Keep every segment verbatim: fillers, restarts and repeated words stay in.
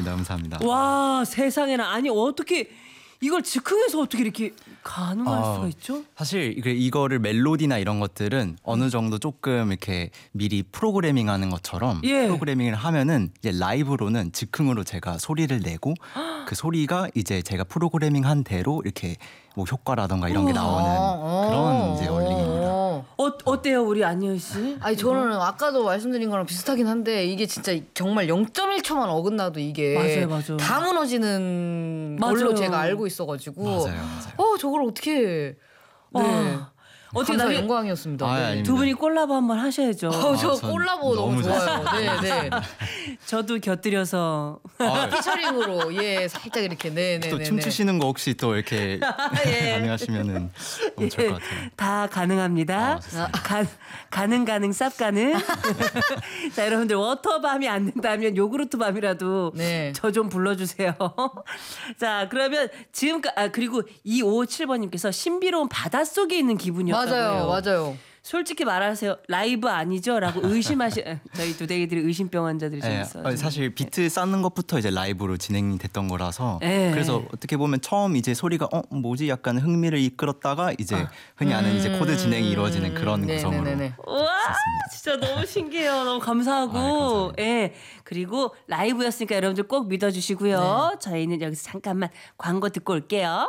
감사합니다. 감사합니다. 와 세상에나 아니 어떻게 이걸 즉흥해서 어떻게 이렇게 가능할 아, 수가 있죠? 사실 이게- 이거를 멜로디나 이런 것들은 어느 정도 조금 이렇게 미리 프로그래밍하는 것처럼 예. 프로그래밍을 하면은 이제 라이브로는 즉흥으로 제가 소리를 내고 그 소리가 이제 제가 프로그래밍한 대로 이렇게 뭐 효과라던가 이런 게 나오는 어, 그런 이제 어, 원리입니다. 어. 어 어때요 우리 안예은 씨? 아니 저는 아까도 말씀드린 거랑 비슷하긴 한데 이게 진짜 정말 영 점 일 초만 어긋나도 이게 맞아요, 맞아요. 다 무너지는 맞아요. 걸로 제가 알고 있어가지고 맞아요, 맞아요. 어 저걸 어떻게 네 와, 어떻게 감사 나중에 영광이었습니다. 아, 네. 아닙니다. 두 분이 콜라보 한번 하셔야죠. 어, 저 아, 전 콜라보 너무, 너무 좋아요. 네, 네. 저도 곁들여서 아, 피처링으로 예 살짝 이렇게 네네네. 또 춤추시는 거 혹시 또 이렇게 예. 가능하시면은 너무 좋을 것 같아요. 다 가능합니다. 아, 좋습니다. 가, 가능 가능 쌉 가능. 자 여러분들 워터밤이 안 된다면 요구르트 밤이라도 네. 저 좀 불러주세요. 자 그러면 지금 아 그리고 이오오칠 번님께서 신비로운 바닷속에 있는 기분이었다고요. 맞아요, 맞아요. 솔직히 말하세요. 라이브 아니죠?라고 의심하시 저희 두대기들이 의심병 환자들이 좀 예, 있어요. 어, 사실 비트 쌓는 것부터 이제 라이브로 진행이 됐던 거라서 예. 그래서 어떻게 보면 처음 이제 소리가 어 뭐지 약간 흥미를 이끌었다가 이제 흔히 아는 이제 코드 진행이 이루어지는 그런 네, 구성으로 네, 네, 네. 와 진짜 너무 신기해요. 너무 감사하고 아, 감사합니다. 예 그리고 라이브였으니까 여러분들 꼭 믿어주시고요. 저희는 여기서 잠깐만 광고 듣고 올게요.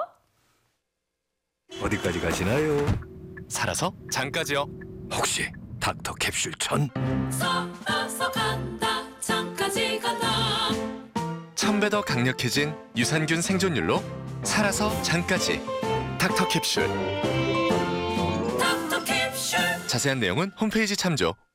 어디까지 가시나요? 살아서 장까지요. 혹시 닥터 캡슐 천? 썩어서 간다 장까지 간다 천 배 더 강력해진 유산균 생존율로 살아서 장까지 닥터 캡슐. 닥터 캡슐 자세한 내용은 홈페이지 참조.